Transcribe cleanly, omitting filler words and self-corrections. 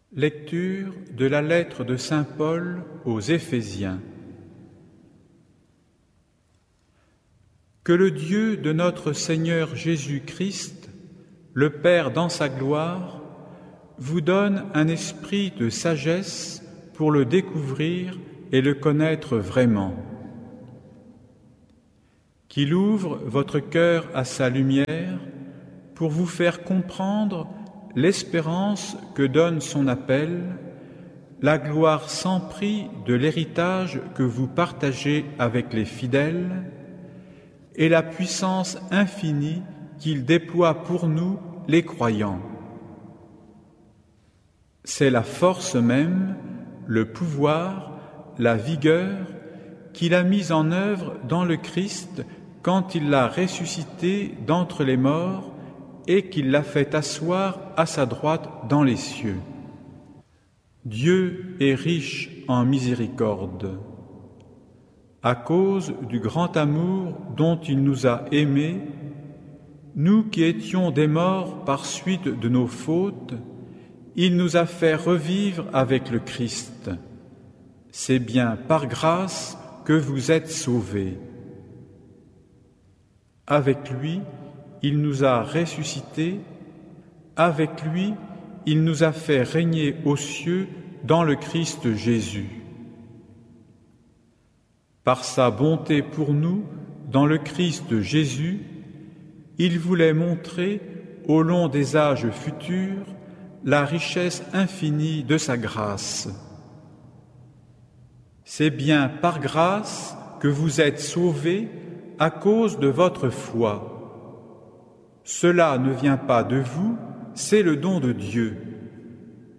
Lecture de la lettre de saint Paul aux Éphésiens. Que le Dieu de notre Seigneur Jésus-Christ, le Père dans sa gloire, vous donne un esprit de sagesse pour le découvrir et le connaître vraiment. Qu'il ouvre votre cœur à sa lumière pour vous faire comprendre l'espérance que donne son appel, la gloire sans prix de l'héritage que vous partagez avec les fidèles et la puissance infinie qu'il déploie pour nous, les croyants. C'est la force même, le pouvoir, la vigueur qu'il a mise en œuvre dans le Christ quand il l'a ressuscité d'entre les morts et qu'il l'a fait asseoir à sa droite dans les cieux. Dieu est riche en miséricorde. À cause du grand amour dont il nous a aimés, nous qui étions des morts par suite de nos fautes, il nous a fait revivre avec le Christ. C'est bien par grâce que vous êtes sauvés. Avec lui, il nous a ressuscités, avec lui, il nous a fait régner aux cieux dans le Christ Jésus. Par sa bonté pour nous, dans le Christ Jésus, il voulait montrer, au long des âges futurs, la richesse infinie de sa grâce. C'est bien par grâce que vous êtes sauvés à cause de votre foi. Cela ne vient pas de vous, c'est le don de Dieu.